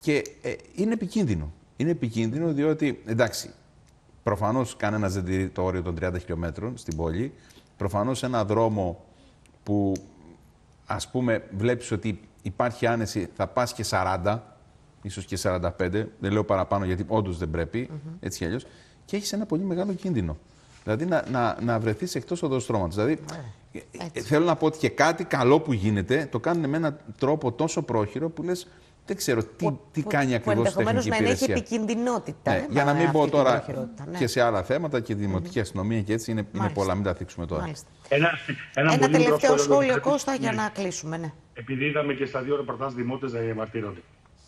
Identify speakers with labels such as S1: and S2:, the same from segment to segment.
S1: Και είναι επικίνδυνο. Είναι επικίνδυνο διότι, εντάξει, προφανώς κανένας δεν τηρεί το όριο των 30 χιλιόμετρων στην πόλη. Προφανώς ένα δρόμο που, ας πούμε, βλέπεις ότι υπάρχει άνεση, θα πας και 40, ίσως και 45, δεν λέω παραπάνω γιατί όντως δεν πρέπει, έτσι κι αλλιώς, και έχεις ένα πολύ μεγάλο κίνδυνο. Δηλαδή να βρεθείς εκτός οδοστρώματος. Δηλαδή, θέλω να πω ότι και κάτι καλό που γίνεται, το κάνουν με έναν τρόπο τόσο πρόχειρο που λες, δεν ξέρω τι κάνει ακριβώς η τεχνική υπηρεσία.
S2: Ενδεχομένως να έχει επικινδυνότητα.
S1: Για να μην πω τώρα και σε άλλα θέματα και τη δημοτική αστυνομία και έτσι είναι πολλά, μην τα θίξουμε τώρα.
S2: Ένα τελευταίο σχόλιο, Κώστα, για να κλείσουμε. Ναι.
S3: Επειδή είδαμε και στα δύο ρεπορτάζ δημότες να διαμαρτύρονται.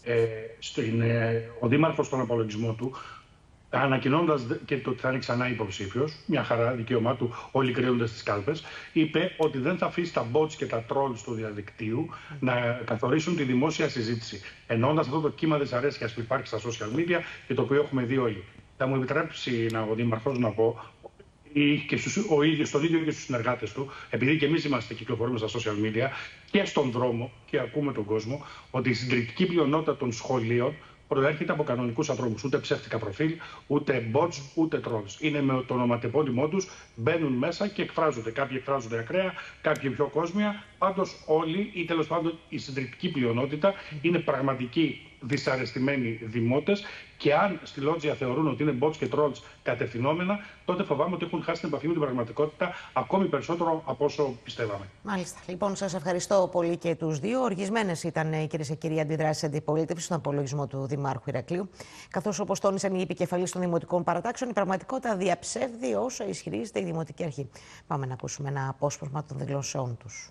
S3: Ο Δήμαρχος στον απολογισμό του, ανακοινώντας και το ότι θα είναι ξανά υποψήφιος, μια χαρά, δικαίωμά του, όλοι κρύονται στις κάλπες, είπε ότι δεν θα αφήσει τα bots και τα trolls του διαδικτύου να καθορίσουν τη δημόσια συζήτηση. Εννοώντας αυτό το κύμα δυσαρέσκειας που υπάρχει στα social media και το οποίο έχουμε δει όλοι. Θα μου επιτρέψει ο Δήμαρχος να πω, και στον ίδιο και στους συνεργάτες του, επειδή και εμείς κυκλοφορούμε στα social media και στον δρόμο και ακούμε τον κόσμο, ότι η συντριπτική πλειονότητα των σχολείων προέρχεται από κανονικούς ανθρώπους. Ούτε ψεύτικα προφίλ, ούτε bots, ούτε trolls. Είναι με το ονοματεπώνυμό τους, μπαίνουν μέσα και εκφράζονται. Κάποιοι εκφράζονται ακραία, κάποιοι πιο κόσμια. Πάντως όλοι, ή τέλος πάντων η συντριπτική πλειονότητα, είναι πραγματικοί δυσαρεστημένοι δημότες. Και αν στη Λότζια θεωρούν ότι είναι bots και trolls κατευθυνόμενα, τότε φοβάμαι ότι έχουν χάσει την επαφή με την πραγματικότητα ακόμη περισσότερο από όσο πιστεύαμε.
S2: Μάλιστα. Λοιπόν, σας ευχαριστώ πολύ και τους δύο. Οργισμένες ήταν, κυρίες και κύριοι, αντιδράσεις αντιπολίτευσης στον απολογισμό του Δημάρχου Ηρακλείου. Καθώς, όπως τόνισαν οι επικεφαλείς των δημοτικών παρατάξεων, η πραγματικότητα διαψεύδει όσο ισχυρίζεται η Δημοτική Αρχή. Πάμε να ακούσουμε ένα απόσπασμα των δηλώσεών τους.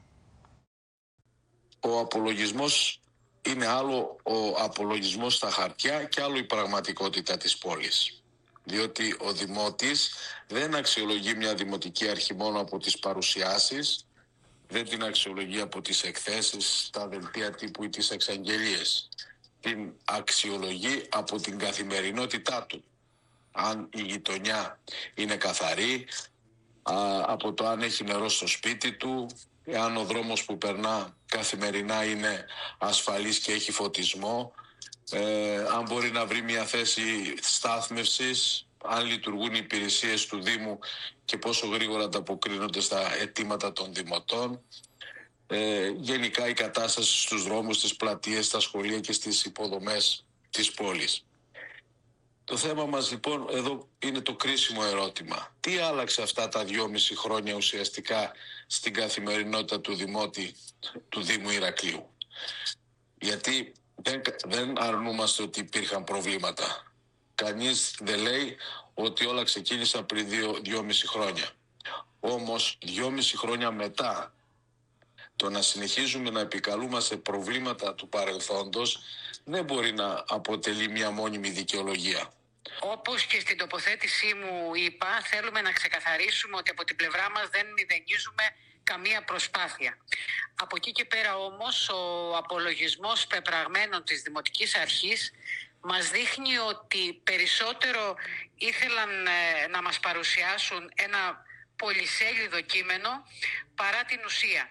S4: Ο απολογισμός είναι άλλο ο απολογισμός στα χαρτιά και άλλο η πραγματικότητα της πόλης. Διότι ο Δημότης δεν αξιολογεί μια Δημοτική Αρχή μόνο από τις παρουσιάσεις, δεν την αξιολογεί από τις εκθέσεις, τα δελτία τύπου ή τις εξαγγελίες. Την αξιολογεί από την καθημερινότητά του. Αν η γειτονιά είναι καθαρή, από το αν έχει νερό στο σπίτι του, αν ο δρόμος που περνά καθημερινά είναι ασφαλής και έχει φωτισμό, αν μπορεί να βρει μια θέση στάθμευσης, αν λειτουργούν οι υπηρεσίες του Δήμου και πόσο γρήγορα ανταποκρίνονται στα αιτήματα των δημοτών, γενικά η κατάσταση στους δρόμους, στις πλατείες, στα σχολεία και στις υποδομές της πόλης. Το θέμα μας λοιπόν εδώ είναι το κρίσιμο ερώτημα. Τι άλλαξε αυτά τα 2,5 χρόνια ουσιαστικά στην καθημερινότητα του Δημότη του Δήμου Ηρακλείου? Γιατί δεν αρνούμαστε ότι υπήρχαν προβλήματα. Κανείς δεν λέει ότι όλα ξεκίνησαν πριν 2,5 χρόνια. Όμως 2,5 χρόνια μετά, το να συνεχίζουμε να επικαλούμαστε προβλήματα του παρελθόντος δεν μπορεί να αποτελεί μια μόνιμη δικαιολογία.
S5: Όπως και στην τοποθέτησή μου είπα, θέλουμε να ξεκαθαρίσουμε ότι από την πλευρά μας δεν μηδενίζουμε καμία προσπάθεια. Από εκεί και πέρα όμως ο απολογισμός πεπραγμένων της Δημοτικής Αρχής μας δείχνει ότι περισσότερο ήθελαν να μας παρουσιάσουν ένα πολυσέλιδο κείμενο παρά την ουσία.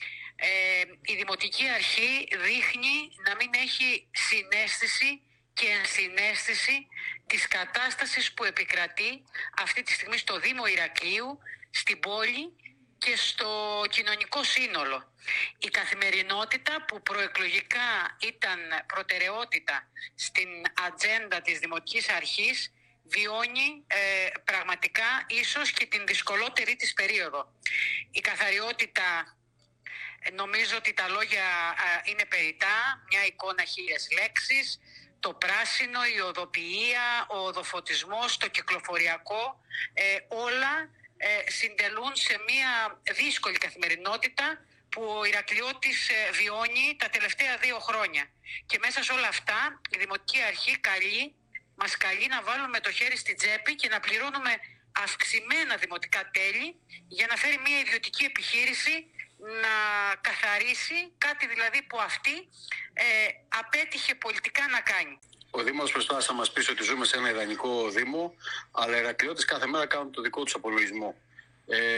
S5: Η Δημοτική Αρχή δείχνει να μην έχει συναίσθηση και ενσυναίσθηση της κατάστασης που επικρατεί αυτή τη στιγμή στο Δήμο Ηρακλείου, στην πόλη και στο κοινωνικό σύνολο. Η καθημερινότητα που προεκλογικά ήταν προτεραιότητα στην ατζέντα της Δημοτικής Αρχής βιώνει πραγματικά ίσως και την δυσκολότερη της περίοδο. Η καθαριότητα, νομίζω ότι τα λόγια είναι περιττά, μια εικόνα 1000 λέξεις. Το πράσινο, η οδοποιία, ο οδοφωτισμός, το κυκλοφοριακό, όλα συντελούν σε μια δύσκολη καθημερινότητα που ο Ηρακλειώτης βιώνει τα τελευταία 2 χρόνια. Και μέσα σε όλα αυτά η Δημοτική Αρχή μας καλεί να βάλουμε το χέρι στην τσέπη και να πληρώνουμε αυξημένα δημοτικά τέλη για να φέρει μια ιδιωτική επιχείρηση να καθαρίσει κάτι δηλαδή που αυτή απέτυχε πολιτικά να κάνει.
S4: Ο Δήμος προσπάθησε να μας πει ότι ζούμε σε ένα ιδανικό Δήμο, αλλά οι Ηρακλειώτες κάθε μέρα κάνουν το δικό τους απολογισμό.